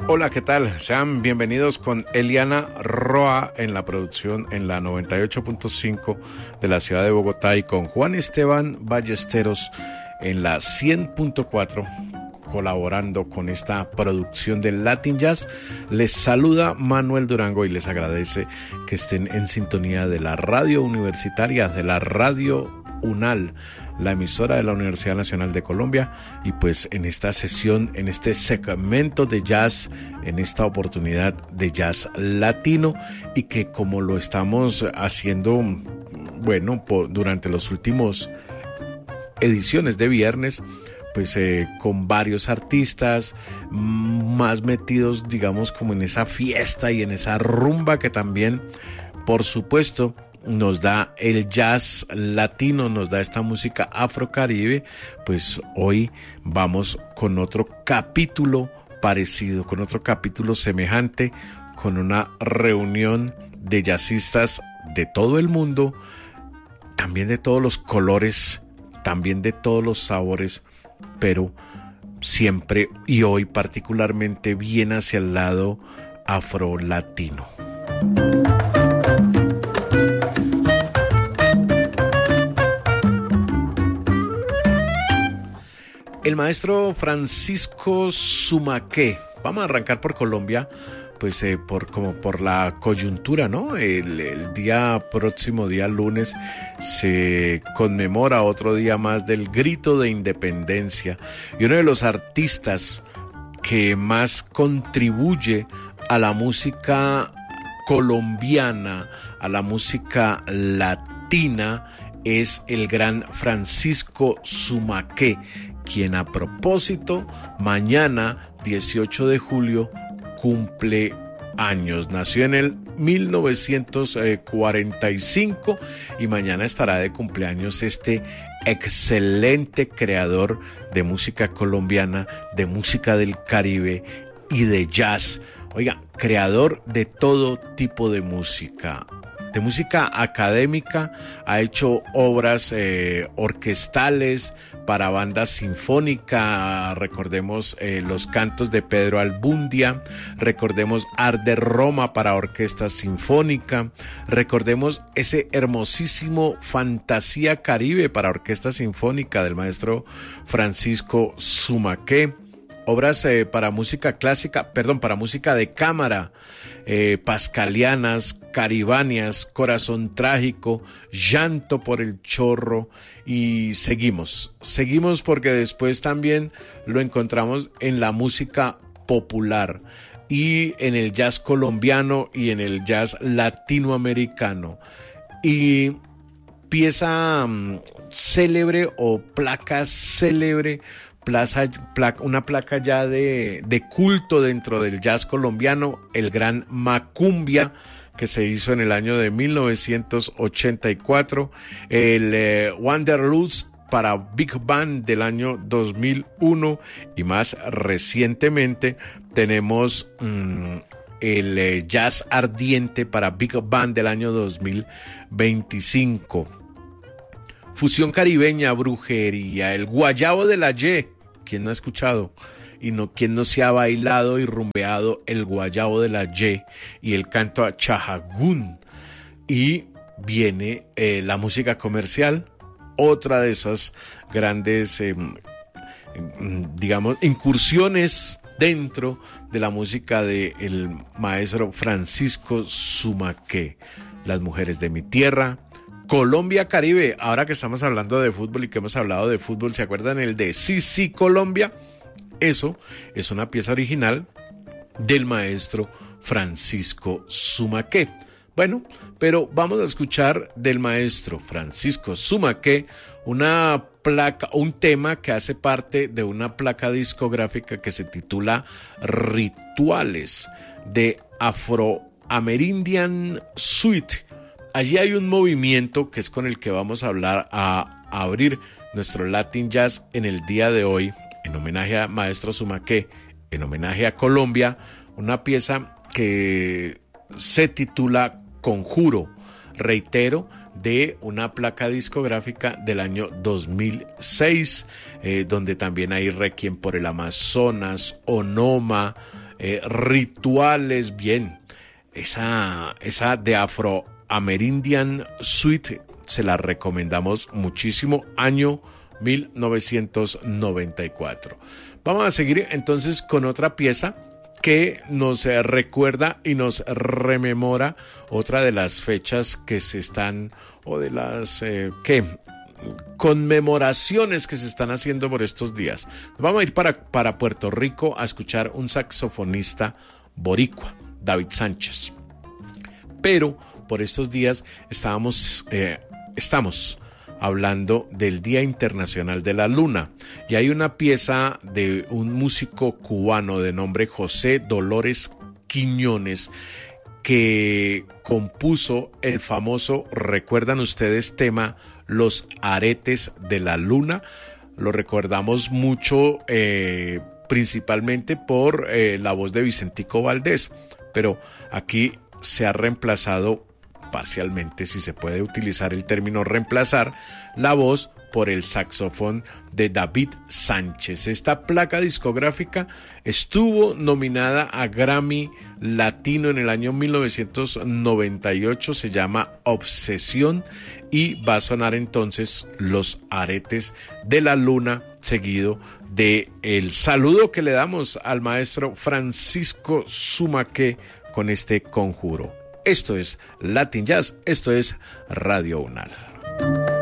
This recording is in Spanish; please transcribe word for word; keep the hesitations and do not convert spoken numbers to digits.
Hola, ¿qué tal? Sean bienvenidos con Eliana Roa en la producción en la noventa y ocho punto cinco de la ciudad de Bogotá y con Juan Esteban Ballesteros en la cien punto cuatro, colaborando con esta producción del Latin Jazz. Les saluda Manuel Durango y les agradece que estén en sintonía de la radio universitaria, de la radio UNAL, la emisora de la Universidad Nacional de Colombia, y pues en esta sesión, en este segmento de jazz, en esta oportunidad de jazz latino, y que como lo estamos haciendo, bueno, por, durante los últimos ediciones de viernes, pues eh, con varios artistas más metidos, digamos, como en esa fiesta y en esa rumba que también, por supuesto, nos da el jazz latino, nos da esta música afrocaribe. Pues hoy vamos con otro capítulo parecido, con otro capítulo semejante, con una reunión de jazzistas de todo el mundo, también de todos los colores, también de todos los sabores, pero siempre y hoy particularmente bien hacia el lado afrolatino. El maestro Francisco Sumaqué. Vamos a arrancar por Colombia, pues eh, por como por la coyuntura, ¿no? El, el día próximo, día lunes, se conmemora otro día más del grito de independencia, y uno de los artistas que más contribuye a la música colombiana, a la música latina, es el gran Francisco Sumaqué, quien a propósito mañana dieciocho de julio cumple años. Nació en el mil novecientos cuarenta y cinco y mañana estará de cumpleaños este excelente creador de música colombiana, de música del Caribe y de jazz. Oiga, creador de todo tipo de música. De música académica, ha hecho obras eh, orquestales para bandas sinfónicas. Recordemos eh, los cantos de Pedro Albundia, recordemos Arde Roma para orquesta sinfónica, recordemos ese hermosísimo Fantasía Caribe para orquesta sinfónica del maestro Francisco Sumaqué. Obras eh, para música clásica, perdón, para música de cámara, eh, pascalianas, caribanias, Corazón Trágico, Llanto por el Chorro, y seguimos, seguimos porque después también lo encontramos en la música popular y en el jazz colombiano y en el jazz latinoamericano. Y pieza um, célebre o placa célebre, Plaza, placa, una placa ya de, de culto dentro del jazz colombiano, el gran Macumbia, que se hizo en el año de mil novecientos ochenta y cuatro, el eh, Wanderlust para Big Band del año dos mil uno, y más recientemente tenemos mmm, el eh, Jazz Ardiente para Big Band del año dos mil veinticinco. Fusión caribeña, brujería, el guayabo de la Y. ¿Quién no ha escuchado? Y no, ¿quién no se ha bailado y rumbeado el guayabo de la Y y el canto a Chajagún? Y viene eh, la música comercial, otra de esas grandes, eh, digamos, incursiones dentro de la música del maestro Francisco Sumaqué. Las mujeres de mi tierra, Colombia Caribe. Ahora que estamos hablando de fútbol y que hemos hablado de fútbol, ¿se acuerdan el de Sí, sí, Colombia? Eso es una pieza original del maestro Francisco Sumaqué. Bueno, pero vamos a escuchar del maestro Francisco Sumaqué una placa, un tema que hace parte de una placa discográfica que se titula Rituales de Afro-Amerindian Suite. Allí hay un movimiento que es con el que vamos a hablar, a, a abrir nuestro Latin Jazz en el día de hoy, en homenaje a Maestro Sumaqué, en homenaje a Colombia, una pieza que se titula Conjuro, reitero, de una placa discográfica del año dos mil seis, eh, donde también hay Requiem por el Amazonas, Onoma, eh, rituales, bien. Esa, esa de Afro Amerindian Suite se la recomendamos muchísimo, año mil novecientos noventa y cuatro. Vamos a seguir entonces con otra pieza que nos eh, recuerda y nos rememora otra de las fechas que se están, o de las eh, ¿qué? conmemoraciones que se están haciendo por estos días. Vamos a ir para, para Puerto Rico a escuchar un saxofonista boricua, David Sánchez. Pero por estos días estábamos, eh, estamos hablando del Día Internacional de la Luna, y hay una pieza de un músico cubano de nombre José Dolores Quiñones que compuso el famoso, ¿recuerdan ustedes tema Los Aretes de la Luna? Lo recordamos mucho eh, principalmente por eh, la voz de Vicentico Valdés, pero aquí se ha reemplazado parcialmente, si se puede utilizar el término reemplazar, la voz por el saxofón de David Sánchez. Esta placa discográfica estuvo nominada a Grammy Latino en el año mil novecientos noventa y ocho, se llama Obsesión, y va a sonar entonces Los Aretes de la Luna, seguido de el saludo que le damos al maestro Francisco Sumaqué con este conjuro. Esto es Latin Jazz, esto es Radio Unal.